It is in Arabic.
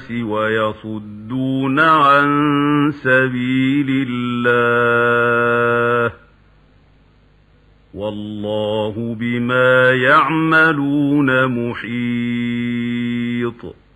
الناس ويصدون عن سبيل الله والله بما يعملون محيط.